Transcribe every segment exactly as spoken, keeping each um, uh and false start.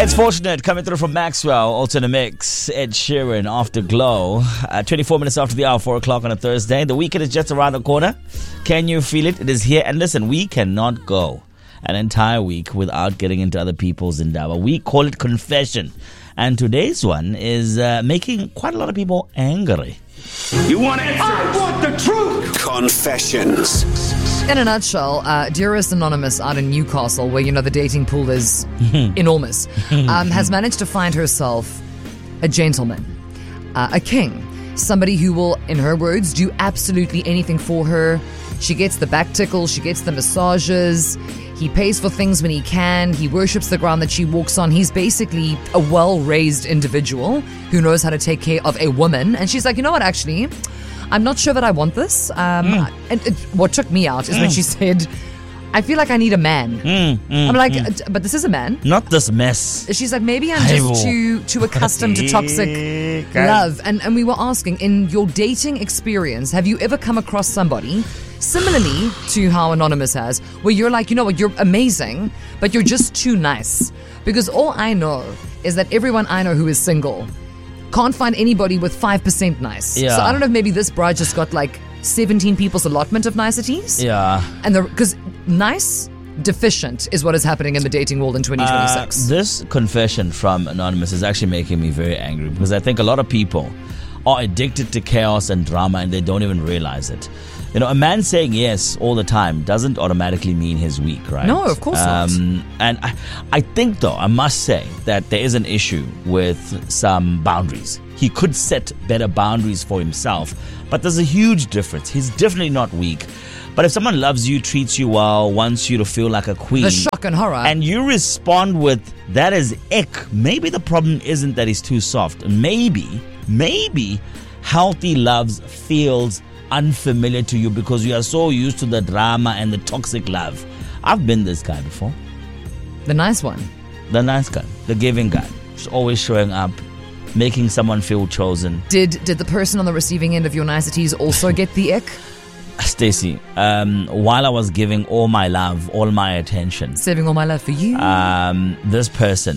It's Fortunate coming through from Maxwell, also in the mix. Ed Sheeran, Afterglow. Uh, twenty-four minutes after the hour, four o'clock on a Thursday. The weekend is just around the corner. Can you feel it? It is here. And listen, we cannot go an entire week without getting into other people's indaba. We call it confession. And today's one is uh, making quite a lot of people angry. You want answers? I want the truth! Confessions. In a nutshell, uh, Dearest Anonymous out in Newcastle, where, you know, the dating pool is enormous, um, has managed to find herself a gentleman, uh, a king, somebody who will, in her words, do absolutely anything for her. She gets the back tickles, she gets the massages, he pays for things when he can, he worships the ground that she walks on. He's basically a well-raised individual who knows how to take care of a woman. And she's like, you know what, actually, I'm not sure that I want this. Um, mm. And it, what took me out is mm. when she said, I feel like I need a man. Mm, mm, I'm like, mm. but this is a man. Not this mess. She's like, maybe I'm just too too accustomed to toxic love. And, and we were asking, in your dating experience, have you ever come across somebody similarly to how Anonymous has, where you're like, you know what, you're amazing, but you're just too nice? Because all I know is that everyone I know who is single can't find anybody with five percent nice. Yeah. So I don't know if maybe this bride just got like seventeen people's allotment of niceties. Yeah. And the because nice, deficient is what is happening in the dating world in twenty twenty-six. Uh, this confession from Anonymous is actually making me very angry, because I think a lot of people are addicted to chaos and drama and they don't even realize it. You know, a man saying yes all the time doesn't automatically mean he's weak, right? No, of course um, not. And I, I think, though, I must say that there is an issue with some boundaries. He could set better boundaries for himself, but there's a huge difference. He's definitely not weak. But if someone loves you, treats you well, wants you to feel like a queen, the shock and horror, and you respond with, that is ick, maybe the problem isn't that he's too soft. Maybe, maybe healthy love feels unfamiliar to you because you are so used to the drama and the toxic love. I've been this guy before. The nice one. The nice guy. The giving guy. Just always showing up, making someone feel chosen. Did did the person on the receiving end of your niceties also get the ick? Stacey, um, while I was giving all my love, all my attention, saving all my love for you, um, this person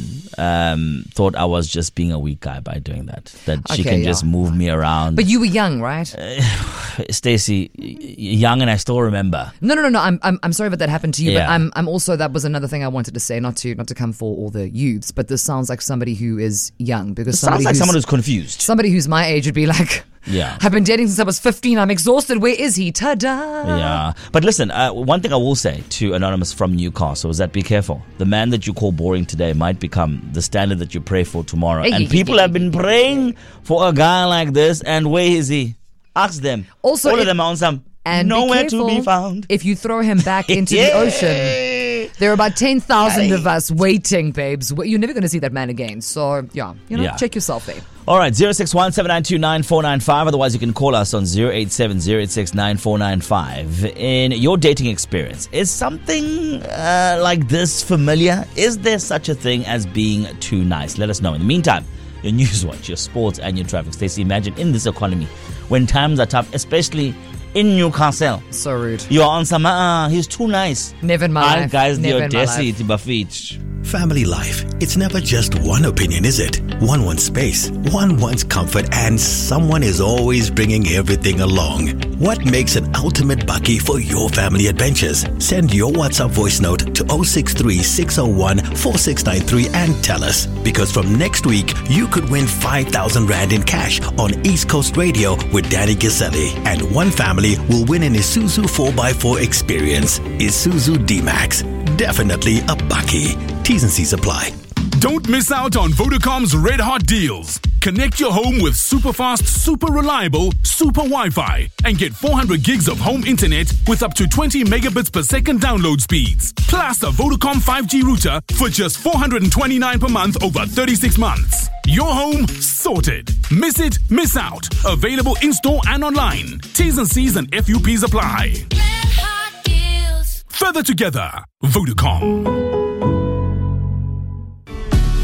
um, thought I was just being a weak guy by doing that. That okay, she can yeah. just move me around. But you were young, right? Uh, Stacey, young, and I still remember. No, no, no, no. I'm, I'm, I'm sorry that that happened to you. Yeah. But I'm, I'm also, that was another thing I wanted to say, not to, not to come for all the youths. But this sounds like somebody who is young, because it sounds like someone who's confused. Somebody who's my age would be like, yeah, I've been dating since I was fifteen. I'm exhausted. Where is he? Ta-da! Yeah. But listen, uh, one thing I will say to Anonymous from Newcastle is that be careful. The man that you call boring today might become the standard that you pray for tomorrow. Hey, and people have been praying for a guy like this. And where is he? Ask them. Also, all if, of them are on some and nowhere be to be found. If you throw him back into yeah. the ocean, there are about ten thousand of us waiting, babes. You're never going to see that man again. So, yeah, you know, yeah. check yourself, babe. All right, zero six one seven nine two nine four nine five. Otherwise, you can call us on zero eight seven zero eight six nine four nine five. In your dating experience, is something uh, like this familiar? Is there such a thing as being too nice? Let us know. In the meantime, your news watch, your sports, and your traffic. Stacey, imagine in this economy, when times are tough, especially in Newcastle. So rude. You are on some, uh, he's too nice. Never in my I life. guys, Never the in my audacity life. to feet. Family life, it's never just one opinion, is it? One wants space, one wants comfort, and someone is always bringing everything along. What makes an ultimate bucky for your family adventures? Send your WhatsApp voice note to zero six three six zero one four six nine three and tell us. Because from next week, you could win five thousand Rand in cash on East Coast Radio with Danny Giselli. And one family will win an Isuzu four by four experience. Isuzu D-Max. Definitely a bucky. T's and C's apply. Don't miss out on Vodacom's red hot deals. Connect your home with super fast, super reliable, super Wi-Fi and get four hundred gigs of home internet with up to twenty megabits per second download speeds. Plus a Vodacom five G router for just four hundred twenty-nine per month over thirty-six months. Your home sorted. Miss it, miss out. Available in-store and online. T's and C's and F U Ps apply. Red hot deals. Further together, Vodacom.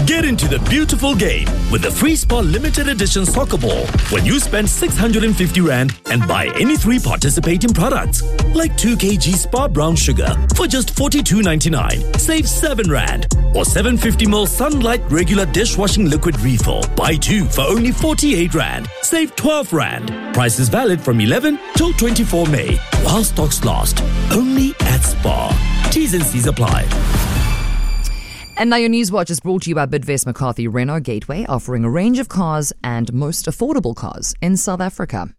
Get into the beautiful game with the Free Spar limited edition soccer ball when you spend six hundred fifty rand and buy any three participating products. Like two kilograms Spar brown sugar for just forty-two ninety-nine. Save seven rand. Or seven hundred fifty milliliters Sunlight regular dishwashing liquid refill. Buy two for only forty-eight rand. Save twelve rand. Price is valid from eleven till twenty-fourth May while stocks last. Only at Spar. T's and C's apply. And now your News Watch is brought to you by Bidvest McCarthy Renault Gateway, offering a range of cars and most affordable cars in South Africa.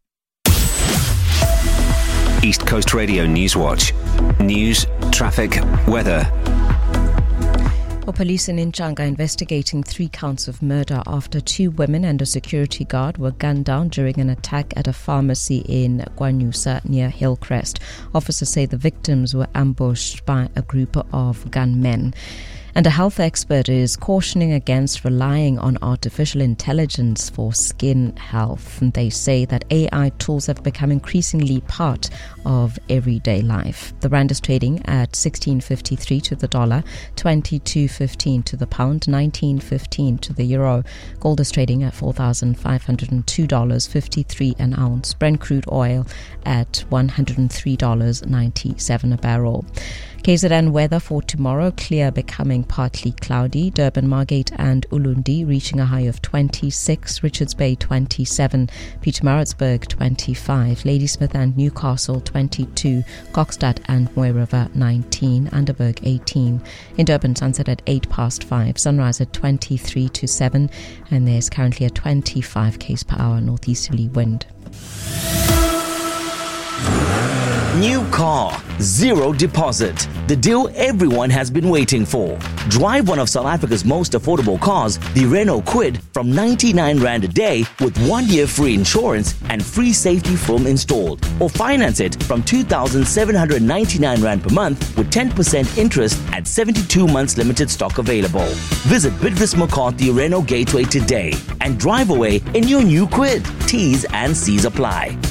East Coast Radio News Watch. News, traffic, weather. Well, police in Inchang are investigating three counts of murder after two women and a security guard were gunned down during an attack at a pharmacy in Guanyusa near Hillcrest. Officers say the victims were ambushed by a group of gunmen. And a health expert is cautioning against relying on artificial intelligence for skin health. And they say that A I tools have become increasingly part of everyday life. The rand is trading at sixteen fifty-three to the dollar, twenty-two fifteen to the pound, nineteen fifteen to the euro. Gold is trading at four thousand five hundred two dollars fifty-three an ounce. Brent crude oil at one hundred three dollars ninety-seven a barrel. K Z N weather for tomorrow, clear becoming partly cloudy. Durban, Margate and Ulundi reaching a high of twenty-six, Richards Bay twenty-seven, Pietermaritzburg twenty-five, Ladysmith and Newcastle twenty-two, Kokstad and Mooi River nineteen, Underberg eighteen. In Durban, sunset at eight past five, sunrise at twenty-three to seven, and there's currently a twenty-five k's per hour northeasterly wind. New car, zero deposit. The deal everyone has been waiting for. Drive one of South Africa's most affordable cars, the Renault Kwid, from ninety-nine rand a day with one year free insurance and free safety film installed. Or finance it from two thousand seven hundred ninety-nine rand per month with ten percent interest at seventy-two months limited stock available. Visit Bidvest McCarthy Renault Gateway today and drive away in your new Kwid. T's and C's apply.